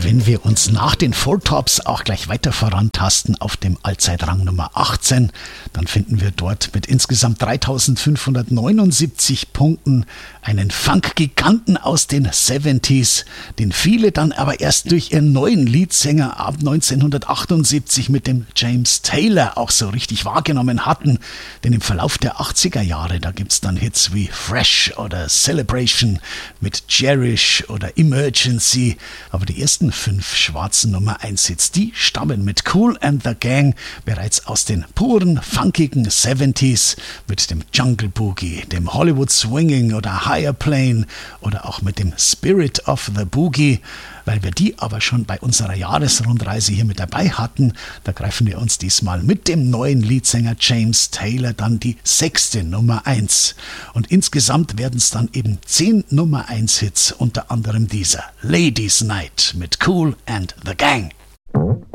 Wenn wir uns nach den Four Tops auch gleich weiter vorantasten auf dem Allzeitrang Nummer 18, dann finden wir dort mit insgesamt 3579 Punkten einen Funk-Giganten aus den 70s, den viele dann aber erst durch ihren neuen Leadsänger ab 1978 mit dem James Taylor auch so richtig wahrgenommen hatten. Denn im Verlauf der 80er Jahre, da gibt's dann Hits wie Fresh oder Celebration mit Cherish oder Emergency. Aber die ersten 5 schwarzen Nummer 1 Hits, die stammen mit Kool and the Gang bereits aus den puren, funkigen 70s mit dem Jungle Boogie, dem Hollywood Swinging oder Higher Plane oder auch mit dem Spirit of the Boogie. Weil wir die aber schon bei unserer Jahresrundreise hier mit dabei hatten, da greifen wir uns diesmal mit dem neuen Leadsänger James Taylor dann die 6. Nummer 1. Und insgesamt werden es dann eben 10 Nummer 1 Hits, unter anderem dieser Ladies Night mit Kool and the Gang.